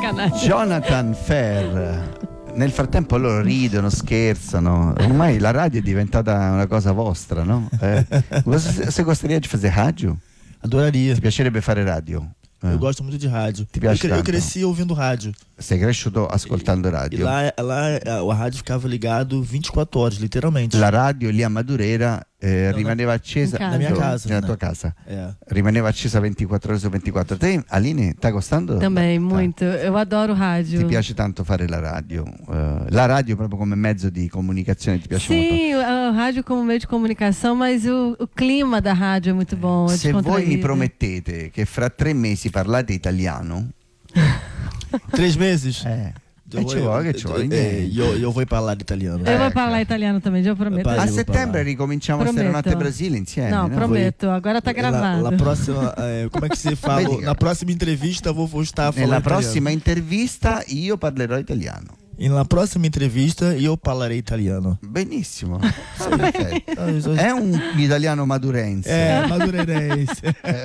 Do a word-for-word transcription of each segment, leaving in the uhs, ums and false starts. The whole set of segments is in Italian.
Sacanagem. Jonathan Ferr. Nel frattempo loro ridono, scherzano. Ormai la radio è diventata una cosa vostra, no? Eh, você, você gostaria de fazer rádio? Adoraria. Ti piacerebbe fare radio? Eu gosto muito de rádio. Ti piace eu, cre- eu tanto? cresci ouvindo rádio. Sei cresciuto ascoltando E radio. lá, lá a- o rádio ficava ligado vinte e quattro horas, literalmente. La radio lì a Madureira eh, No, rimaneva accesa. in casa. Na minha Dove? casa, Nella né? tua casa. É. Rimaneva accesa ventiquattro ore su ventiquattro. Te, Aline, tá gostando? Também, Tá. muito. Eu adoro rádio. Ti piace tanto fare la radio? Eh, la radio proprio come mezzo di comunicazione ti piace molto? Sim, a rádio como meio de comunicação, mas o, o clima da rádio é muito bom. É Se voi mi descontraído. promettete che fra tre mesi parlate italiano, Três meses? eh, Eu e vou- ci vuole, ci vuole é, niente. E eu, eu vou falar italiano. Eu vou Ecco. falar italiano também, já prometo. Vai, A eu vou settembre parlare. ricominciamo a Prometto. Stanotte Brasile insieme. Não, no? prometo. Agora tá La, gravado. la próxima, é, como é que se fala? Vedi, Na próxima entrevista eu vou, vou estar falando Nella italiano. prossima intervista io parlerò italiano. E na próxima entrevista eu falarei italiano. Benissimo. Perfetto. Ah, eu sou- È un italiano madurense. É, madureirense.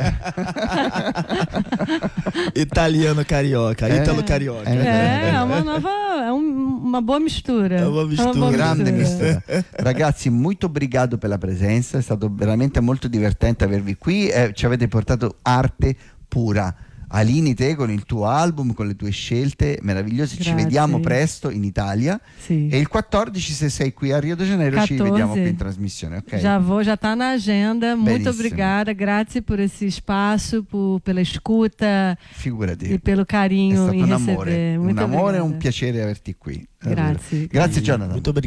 Italiano carioca, É. ítalo carioca. É, é uma nova, é um- uma boa mistura. É uma mistura. Grande mistura. Ragazzi, molto obrigado per la presenza, è stato veramente molto divertente avervi qui e ci avete portato arte pura. Aline, te con il tuo album, con le tue scelte meravigliose, ci Grazie. vediamo presto in Italia Sim. e il quattordici se sei qui a Rio de Janeiro ci quattorze. vediamo qui in trasmissione, ok? Já vou, já tá na agenda. Muito Benissimo. obrigada, grazie por esse espaço, por, pela escuta Figurati. e pelo È carinho stato em un receber. amore, un Muito amore e obrigada. un piacere averti qui. Grazie. Grazie Jonathan. Muito obrigado.